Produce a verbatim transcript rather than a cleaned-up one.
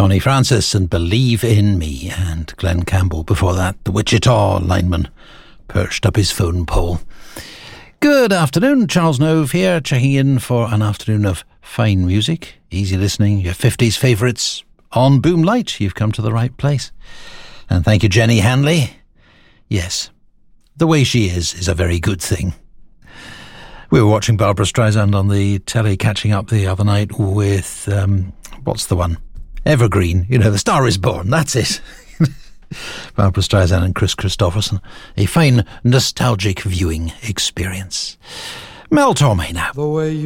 Connie Francis and Believe in Me, and Glenn Campbell before that, the Wichita lineman, perched up his phone pole. Good afternoon, Charles Nove here, checking in for an afternoon of fine music, easy listening, your fifties favourites on Boom Light. You've come to the right place. And thank you, Jenny Hanley. Yes, the way she is is a very good thing. We were watching Barbara Streisand on the telly, catching up the other night with, um, what's the one? Evergreen, you know, The Star is Born, that's it. Barbara Streisand and Chris Christopherson. A fine, nostalgic viewing experience. Mel Tormé now. The way you